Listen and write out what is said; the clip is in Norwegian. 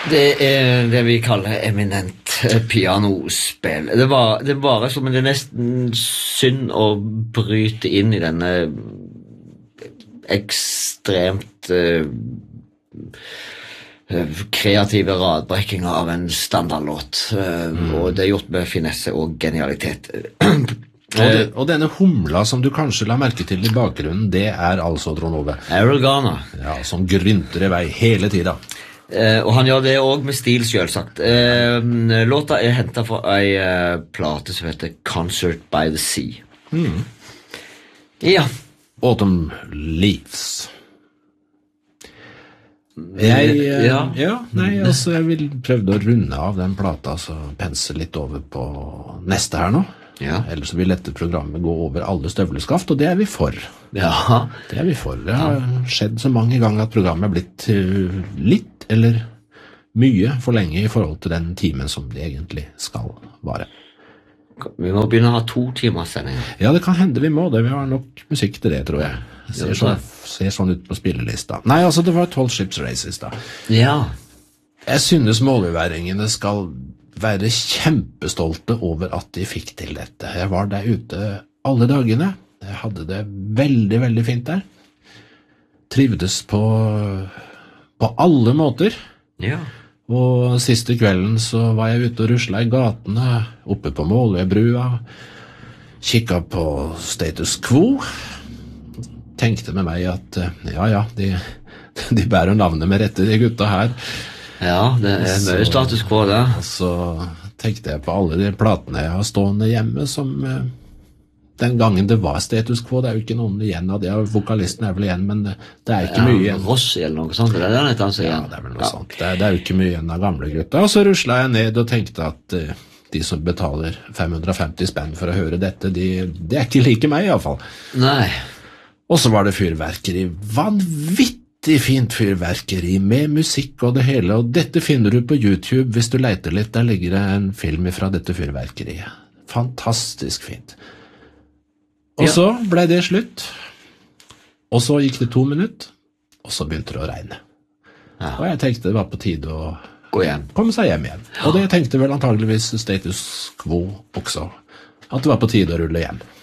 Det det vi kaller eminent pianospill. Det var som det er nesten synd å bryte inn i denne ekstremt kreative radbrekkinga av en standardlåt. Og det er gjort med finesse og genialitet. Og denne humla som du kanskje la merke til i bakgrunnen, det er altså Trond Ove. Errol Garner. Ja, som grynter i vei hele tida. Og han gjør det også med stil, selvsagt. Låta er hentet fra en plate som heter Concert by the Sea. Ja. Autumn Leaves. Jeg vil prøve å runde av den plata, så pense litt over på neste her nå. Ja. Ellers vil dette programmet gå over alle støvleskaft, og det er vi for. Ja. Det er vi for. Det har skjedd så mange ganger at programmet er blitt litt eller mye for lenge i forhold til den timen som det egentlig skal vare. Vi må begynne å ha 2 timers sendinger. Ja, det kan hende vi må det. Vi har nok musikk til det, tror jeg. Ser sånn ut på spillelista. Nei, altså det var 12 Ships Races da. Ja. Jeg synes måløyværingene skal være kjempestolte over at de fikk til dette. Jeg var der ute alle dagene. Jeg hadde det veldig, veldig fint der. Trivdes på alle måter. Ja. Og siste kvelden så var jeg ute og ruslet i gatene, oppe på Måløybrua, kikket på Status Quo, tenkte med meg at de bærer navnet med rette, de gutta her. Ja, det er mye Status Quo da. Og så tenkte jeg på alle de platene jeg har stående hjemme som... Den gangen det var Status Quo, det er jo ikke noen igjen av det, vokalisten er vel igjen, men det er ikke mye igjen. Rossi eller noe sånt, det er det han sier igjen. Ja, det er vel noe sånt. Det er jo ikke mye igjen av gamle gutta. Og så ruslet jeg ned og tenkte at de som betaler 550 spenn for å høre dette, det er ikke like meg i alle fall. Nei. Og så var det fyrverkeri, vanvittig fint fyrverkeri med musikk og det hele, og dette finner du på YouTube hvis du leter litt. Der ligger det en film fra dette fyrverkeriet. Fantastisk fint. Og så ble det slutt, og så gikk det 2 minutter, og så begynte det å regne. Ja. Og jeg tenkte det var på tide å komme seg hjem igjen. Og det tenkte vel antageligvis Status Quo også, at det var på tide å rulle hjem.